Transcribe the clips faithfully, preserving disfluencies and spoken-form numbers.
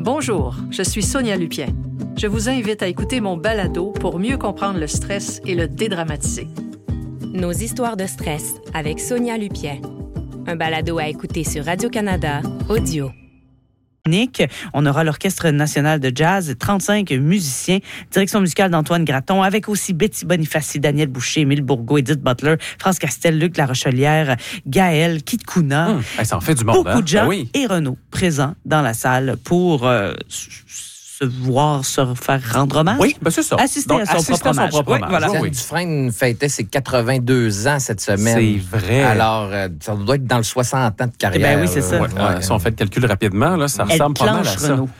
Bonjour, je suis Sonia Lupien. Je vous invite à écouter mon balado pour mieux comprendre le stress et le dédramatiser. Nos histoires de stress avec Sonia Lupien. Un balado à écouter sur Radio-Canada Audio. On aura l'Orchestre national de jazz, trente-cinq musiciens, direction musicale d'Antoine Gratton, avec aussi Betty Bonifaci, Daniel Boucher, Émile Bourgault, Edith Butler, France Castel, Luc Larochelière, Gaël, Kit Kuna. Hum, ça en fait du monde, Beaucoup hein? de gens ben oui. et Renaud présents dans la salle pour euh, se voir se faire rendre hommage. Oui, ben c'est ça. Assister Donc, à son assister propre à son hommage. propre Oui, hommage. voilà. Oui, oui. Dufresne fêtait ses quatre-vingt-deux ans cette semaine. C'est vrai. Alors, euh, ça doit être dans le soixante ans de carrière. Eh ben oui, c'est ça. Ouais, Ouais. ouais, si on fait le calcul rapidement, là, ça Elle ressemble pas mal à planche, ça. Renaud.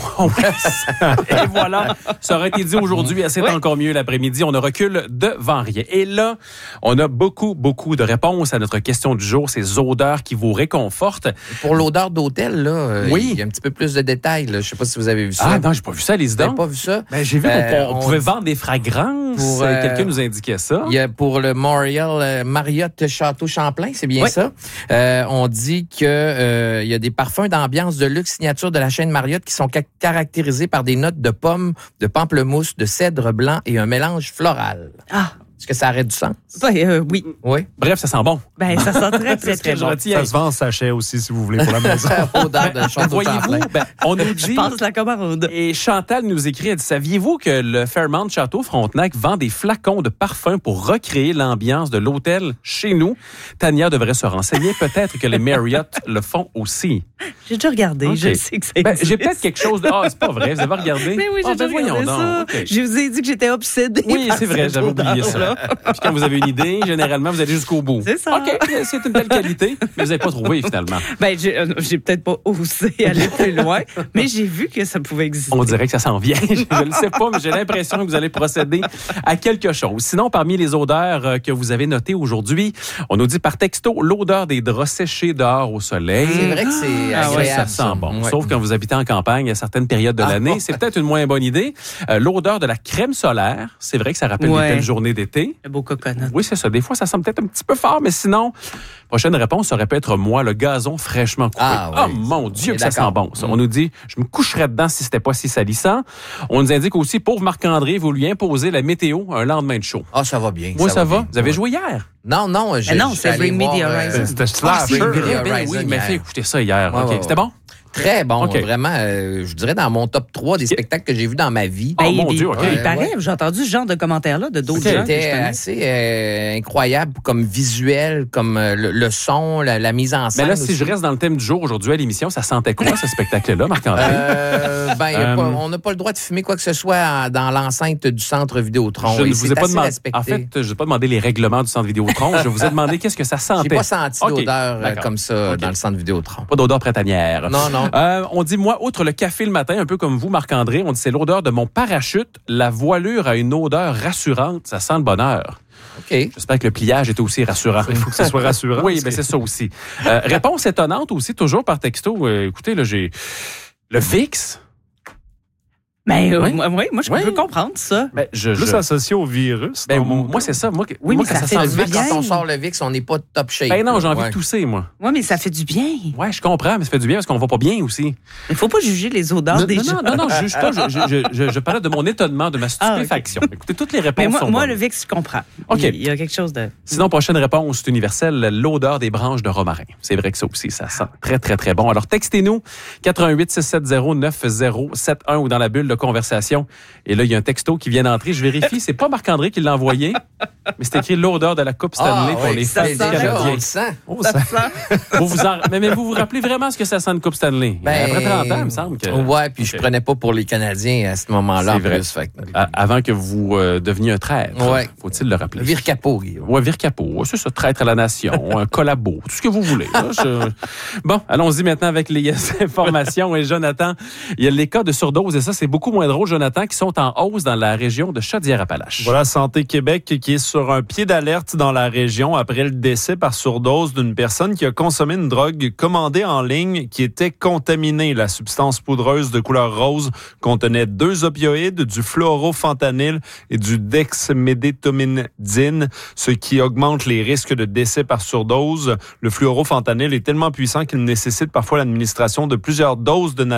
Et voilà, ça aurait été dit aujourd'hui, c'est oui. encore mieux l'après-midi. On ne recule devant rien. Et là, on a beaucoup, beaucoup de réponses à notre question du jour, ces odeurs qui vous réconfortent. Pour l'odeur d'hôtel, là, euh, Oui. il y a un petit peu plus de détails. Là. Je sais pas si vous avez vu ça. Ah non, j'ai pas vu ça, les Vous n'avez dents. pas vu ça? Ben, j'ai vu qu'on Euh, on on pouvait dit- vendre des fragrances. Pour, euh, Quelqu'un nous indiquait ça. Il y a pour le Memorial euh, Marriott Château Champlain, c'est bien Oui. ça. Euh, on dit que euh, il y a des parfums d'ambiance de luxe signature de la chaîne Marriott qui sont ca- caractérisés par des notes de pommes, de pamplemousse, de cèdre blanc et un mélange floral. Ah, Est-ce que ça aurait du sens? ben, euh, oui. Oui. Bref, ça sent bon. Ben, ça sent très, très, C'est ce très que je bon. retiens. Ça se vend en sachet aussi, si vous voulez, pour la maison. Odeur de Château Voyez-vous, Champlain. ben, on nous Je dit... passe la commande. Et Chantal nous écrit, elle dit, saviez-vous que le Fairmont Château Frontenac vend des flacons de parfum pour recréer l'ambiance de l'hôtel chez nous? Tania devrait se renseigner. Peut-être que les Marriott le font aussi. J'ai déjà regardé, Ok. je sais que c'est. Ben, j'ai peut-être quelque chose de... Ah, c'est pas vrai, vous avez regardé? Mais oui, j'ai Ah, ben, déjà regardé voyons ça. donc. OK. Je vous ai dit que j'étais obsédée. Oui, par c'est vrai, cette j'avais oublié ça. odeur-là. Puis quand vous avez une idée, généralement, vous allez jusqu'au bout. C'est ça. OK, c'est une belle qualité, mais vous n'avez pas trouvé, finalement. Ben, j'ai, euh, j'ai peut-être pas osé aller plus loin, mais j'ai vu que ça pouvait exister. On dirait que ça s'en vient. Je ne le sais pas, mais j'ai l'impression que vous allez procéder à quelque chose. Sinon, parmi les odeurs euh, que vous avez notées aujourd'hui, on nous dit par texto l'odeur des draps séchés dehors au soleil. C'est vrai que c'est Ah ouais, ça agréable. sent bon. Ouais. Sauf quand vous habitez en campagne à certaines périodes de Ah. l'année, c'est peut-être une moins bonne idée. Euh, l'odeur de la crème solaire, c'est vrai que ça rappelle Ouais. des belles journées d'été. Le beau coconut. Oui, c'est ça. Des fois, ça semble peut-être un petit peu fort, mais sinon, prochaine réponse, ça aurait pu être moi, le gazon fraîchement coupé. Ah oui. Oh mon Dieu, On est que ça sent d'accord. bon. Ça. On nous dit, je me coucherais dedans si c'était pas si salissant. On nous indique aussi, pauvre Marc-André, vous lui imposez la météo un lendemain de chaud. Ah, ça va bien. Moi, ça, va. bien. Vous avez Ouais. joué hier? Non, non. j'ai- Mais non, je suis c'est allé Bring Me voir, the euh, Horizon. C'était Ah, Slasher. c'est vrai, vrai, ben Horizon oui, il m'a hier. fait écouter ça hier. Ouais, OK. ouais, C'était bon? Très bon, OK. vraiment, euh, je dirais dans mon top trois des spectacles que j'ai vus dans ma vie. Oh, Ben, mon il, Dieu, OK. il Ouais, paraît, ouais. j'ai entendu ce genre de commentaires-là de d'autres gens. que je C'était connais. assez euh, incroyable comme visuel, comme euh, le, le son, la, la mise en scène. Mais là, si aussi. je reste dans le thème du jour aujourd'hui à l'émission, ça sentait quoi, ce spectacle-là, Marc-André? Euh, ben, y a Euh, pas- on n'a pas le droit de fumer quoi que ce soit en- dans l'enceinte du centre Vidéotron. Je Et ne vous ai c'est pas assez demandé. respecté. En fait, je n'ai pas demandé les règlements du centre Vidéotron. Je vous ai demandé qu'est-ce que ça sentait. J'ai pas senti OK, d'odeur euh, d'accord. comme ça OK. dans le centre Vidéotron. Pas d'odeur printanière. Non, non. Euh, on dit, moi, outre le café le matin, un peu comme vous, Marc-André, on dit c'est l'odeur de mon parachute. La voilure a une odeur rassurante. Ça sent le bonheur. OK. J'espère que le pliage est aussi rassurant. Il faut que ce soit rassurant. Oui, parce mais que- c'est ça aussi. Euh, réponse étonnante aussi, toujours par texto. Euh, écoutez, là, j'ai le Vicks. Ben, euh, Oui. moi, oui, moi, je Oui. peux comprendre ça. Ben, je, Plus je- associé au virus. ben, dans mon moi, cas. c'est ça. Moi, que- Oui, moi, mais quand ça ça fait sent du le bien. Vicks. Quand on sort le Vicks, on n'est pas top shape. Ben non, j'ai là. envie Ouais. de tousser, moi. Oui, mais ça fait du bien. Ouais, je comprends, mais ça fait du bien parce qu'on va pas bien aussi. Il faut pas juger les odeurs Non, des non, gens. non, non, je juge pas. Je, je, je, je, je parlais de mon étonnement, de ma stupéfaction. Écoutez, toutes les réponses Mais moi, sont moi bonnes. le Vicks, je comprends. OK. Il, il y a quelque chose de... Sinon, prochaine réponse universelle, l'odeur des branches de romarin. C'est vrai que ça aussi, ça sent très, très, très bon. Alors, textez-nous, quatre un huit six sept zéro neuf zéro sept un ou dans la bulle de conversation. Et là, il y a un texto qui vient d'entrer. Je vérifie, c'est pas Marc-André qui l'a envoyé, mais c'est écrit l'odeur de la Coupe Stanley Ah, pour oui, les ça fans sent du déjà, on Canadien. le sent. Oh, ça- vous vous en- mais, mais vous vous rappelez vraiment ce que ça sent une Coupe Stanley? Ben, Après trente ans, il me semble que... Ouais, puis je OK. prenais pas pour les Canadiens à ce moment-là. C'est en vrai. plus, fait que- À- Avant que vous euh, deveniez un traître, Ouais. faut-il le rappeler? Vire capot, Guillaume. Ouais, vire capot. Ouais, c'est ça, traître à la nation, un collabo, tout ce que vous voulez. là. Je- Bon, allons-y maintenant avec les informations. Et Jonathan, il y a les cas de surdose, et ça, c'est beaucoup moins drôle, Jonathan, qui sont en hausse dans la région de Chaudière-Appalaches. Voilà, Santé Québec qui est sur un pied d'alerte dans la région après le décès par surdose d'une personne qui a consommé une drogue commandée en ligne qui était contaminée. La substance poudreuse de couleur rose contenait deux opioïdes, du fluorofentanyl et du dexmédétomidine, ce qui augmente les risques de décès par surdose. Le fluorofentanyl est tellement puissant qu'il nécessite parfois l'administration de plusieurs doses de naltrexone